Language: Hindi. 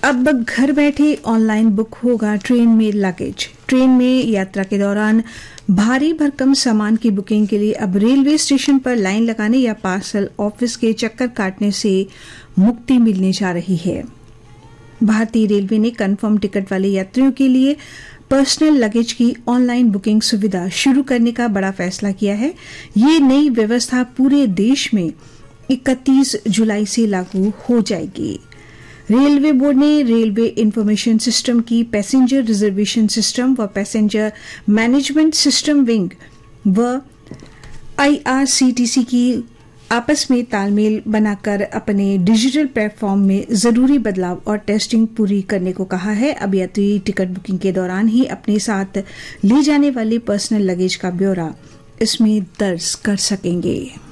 अब घर बैठे ऑनलाइन बुक होगा ट्रेन में लगेज। ट्रेन में यात्रा के दौरान भारी भरकम सामान की बुकिंग के लिए अब रेलवे स्टेशन पर लाइन लगाने या पार्सल ऑफिस के चक्कर काटने से मुक्ति मिलने जा रही है। भारतीय रेलवे ने कंफर्म टिकट वाले यात्रियों के लिए पर्सनल लगेज की ऑनलाइन बुकिंग सुविधा शुरू करने का बड़ा फैसला किया है। ये नई व्यवस्था पूरे देश में 31 जुलाई से लागू हो जाएगी। रेलवे बोर्ड ने रेलवे इंफॉर्मेशन सिस्टम की पैसेंजर रिजर्वेशन सिस्टम व पैसेंजर मैनेजमेंट सिस्टम विंग व IRCTC की आपस में तालमेल बनाकर अपने डिजिटल प्लेटफॉर्म में जरूरी बदलाव और टेस्टिंग पूरी करने को कहा है। अब यात्री टिकट बुकिंग के दौरान ही अपने साथ ले जाने वाले पर्सनल लगेज का ब्यौरा इसमें दर्ज कर सकेंगे।